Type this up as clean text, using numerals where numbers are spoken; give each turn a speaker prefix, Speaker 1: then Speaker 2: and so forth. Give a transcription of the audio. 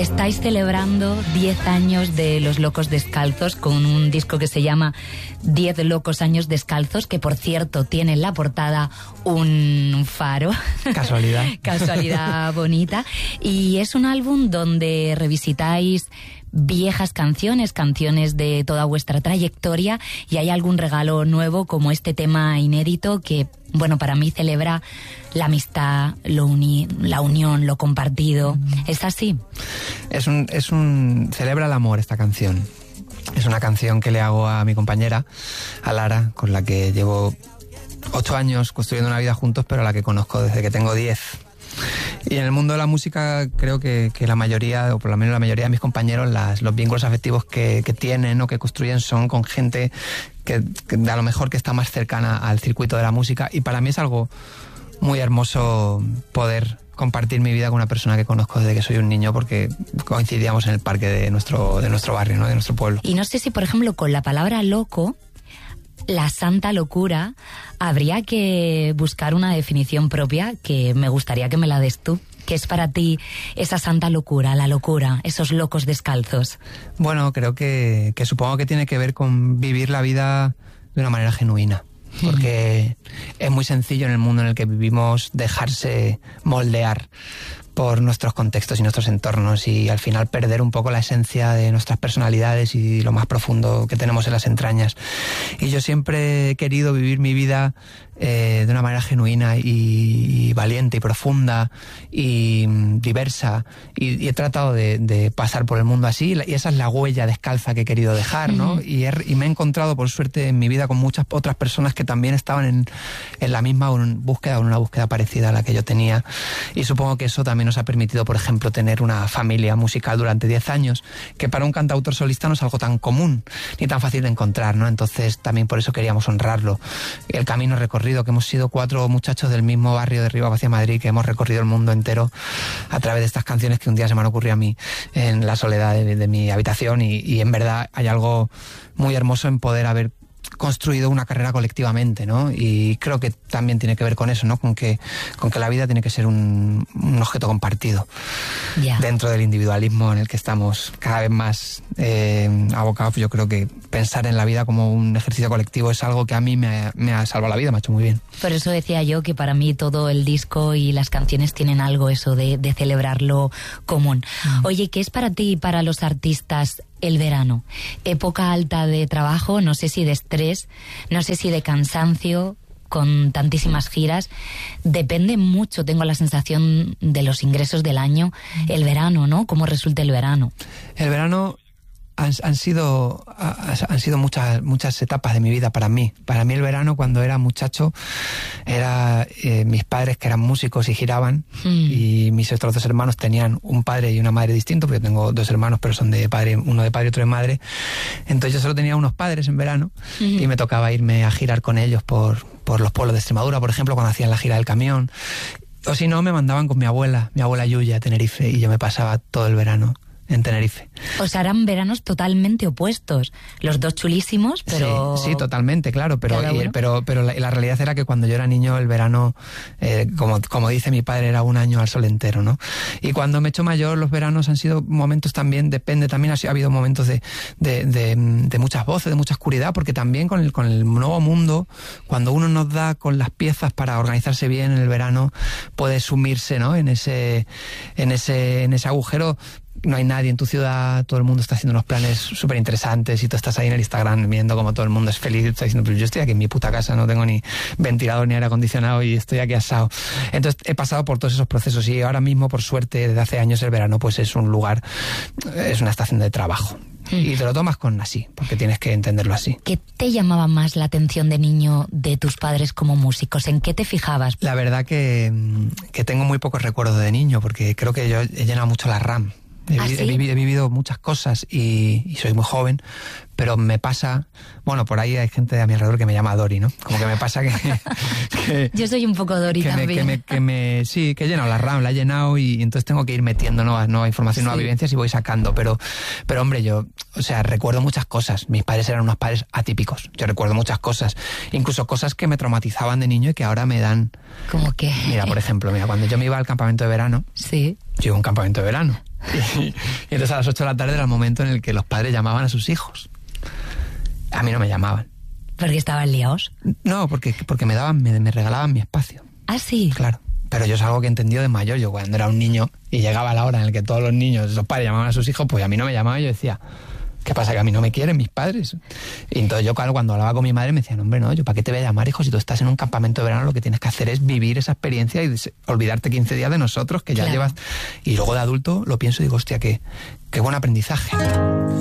Speaker 1: Estáis celebrando 10 años de Los Locos Descalzos con un disco que se llama 10 Locos Años Descalzos, que por cierto tiene en la portada un faro.
Speaker 2: Casualidad.
Speaker 1: Casualidad bonita. Y es un álbum donde revisitáis viejas canciones de toda vuestra trayectoria, y hay algún regalo nuevo como este tema inédito que, bueno, para mí celebra la amistad, la unión, lo compartido. ¿Es así?
Speaker 2: Celebra el amor esta canción. Es una canción que le hago a mi compañera, a Lara, con la que llevo 8 años construyendo una vida juntos, pero a la que conozco desde que tengo 10. Y en el mundo de la música creo que la mayoría, o por lo menos la mayoría de mis compañeros, los vínculos afectivos que tienen o que construyen son con gente que a lo mejor que está más cercana al circuito de la música, y para mí es algo muy hermoso poder compartir mi vida con una persona que conozco desde que soy un niño, porque coincidíamos en el parque de nuestro barrio, ¿no? De nuestro pueblo.
Speaker 1: Y no sé si, por ejemplo, con la palabra loco, la santa locura, habría que buscar una definición propia, que me gustaría que me la des tú. ¿Qué es para ti esa santa locura, la locura, esos locos descalzos?
Speaker 2: Bueno, creo que supongo que tiene que ver con vivir la vida de una manera genuina. Porque es muy sencillo en el mundo en el que vivimos dejarse moldear por nuestros contextos y nuestros entornos, y al final perder un poco la esencia de nuestras personalidades y lo más profundo que tenemos en las entrañas. Y yo siempre he querido vivir mi vida de una manera genuina y valiente y profunda y diversa, y he tratado de pasar por el mundo así, y esa es la huella descalza que he querido dejar, ¿no? Y me he encontrado, por suerte, en mi vida con muchas otras personas que también estaban en la misma búsqueda, o en una búsqueda parecida a la que yo tenía, y supongo que eso también nos ha permitido, por ejemplo, tener una familia musical durante 10 años, que para un cantautor solista no es algo tan común ni tan fácil de encontrar, ¿no? Entonces también por eso queríamos honrarlo. El camino recorrido, que hemos sido 4 muchachos del mismo barrio de Rivas hacia Madrid, que hemos recorrido el mundo entero a través de estas canciones que un día se me han ocurrido a mí en la soledad de mi habitación, y en verdad hay algo muy hermoso en poder haber construido una carrera colectivamente, ¿no? Y creo que también tiene que ver con eso, ¿no? Con que la vida tiene que ser un objeto compartido, dentro del individualismo en el que estamos cada vez más abocados. Yo creo que pensar en la vida como un ejercicio colectivo es algo que a mí me ha salvado la vida, me ha hecho muy bien.
Speaker 1: Por eso decía yo que para mí todo el disco y las canciones tienen algo eso de celebrar lo común. Oye, ¿qué es para ti y para los artistas el verano? Época alta de trabajo, no sé si de estrés, no sé si de cansancio, con tantísimas giras. Depende mucho, tengo la sensación, de los ingresos del año, el verano, ¿no? ¿Cómo resulta el verano?
Speaker 2: El verano han sido muchas etapas de mi vida para mí. Para mí el verano, cuando era muchacho, era mis padres, que eran músicos y giraban, y mis otros 2 hermanos tenían un padre y una madre distintos, porque yo tengo 2 hermanos, pero son de padre, uno de padre y otro de madre. Entonces yo solo tenía unos padres en verano, y me tocaba irme a girar con ellos por los pueblos de Extremadura, por ejemplo, cuando hacían la gira del camión. O si no, me mandaban con mi abuela Yuya, a Tenerife, y yo me pasaba todo el verano en Tenerife.
Speaker 1: O sea, eran veranos totalmente opuestos. Los dos chulísimos, pero...
Speaker 2: Sí, totalmente, claro. Pero la realidad era que cuando yo era niño, el verano, como dice mi padre, era un año al sol entero, ¿no? Y cuando me he hecho mayor, los veranos han sido momentos también, ha habido momentos de muchas voces, de mucha oscuridad, porque también con el nuevo mundo, cuando uno nos da con las piezas para organizarse bien en el verano, puede sumirse, ¿no? En ese agujero. No hay nadie en tu ciudad, todo el mundo está haciendo unos planes súper interesantes, y tú estás ahí en el Instagram viendo como todo el mundo es feliz, y estás diciendo, pero yo estoy aquí en mi puta casa, no tengo ni ventilador ni aire acondicionado y estoy aquí asado. Entonces he pasado por todos esos procesos, y ahora mismo, por suerte, desde hace años, el verano pues es un lugar, es una estación de trabajo. Y te lo tomas así, porque tienes que entenderlo así.
Speaker 1: ¿Qué te llamaba más la atención de niño de tus padres como músicos? ¿En qué te fijabas?
Speaker 2: La verdad que tengo muy pocos recuerdos de niño, porque creo que yo he llenado mucho la RAM. He vivido muchas cosas y soy muy joven, pero me pasa, bueno, por ahí hay gente a mi alrededor que me llama Dori, ¿no? Como que me pasa que
Speaker 1: yo soy un poco Dori también.
Speaker 2: Sí, que he llenado la RAM, la he llenado, y entonces tengo que ir metiendo nueva información, nuevas vivencias, y voy sacando, pero hombre, yo, o sea, recuerdo muchas cosas. Mis padres eran unos padres atípicos. Yo recuerdo muchas cosas, incluso cosas que me traumatizaban de niño y que ahora me dan...
Speaker 1: ¿Cómo qué?
Speaker 2: Mira, por ejemplo, cuando yo me iba al campamento de verano...
Speaker 1: Sí.
Speaker 2: Yo iba a un campamento de verano. Y entonces a las 8 de la tarde era el momento en el que los padres llamaban a sus hijos. A mí no me llamaban.
Speaker 1: ¿Porque estaban liados?
Speaker 2: No, porque me regalaban mi espacio.
Speaker 1: ¿Ah, sí?
Speaker 2: Claro. Pero yo es algo que he entendido de mayor. Yo cuando era un niño y llegaba la hora en la que todos los niños, los padres llamaban a sus hijos, pues a mí no me llamaban y yo decía, ¿qué pasa? Que a mí no me quieren mis padres. Y entonces yo cuando hablaba con mi madre me decían, hombre, no, yo ¿para qué te voy a llamar, hijo? Si tú estás en un campamento de verano, lo que tienes que hacer es vivir esa experiencia y olvidarte 15 días de nosotros, que ya llevas. Y luego de adulto lo pienso y digo, hostia, qué buen aprendizaje.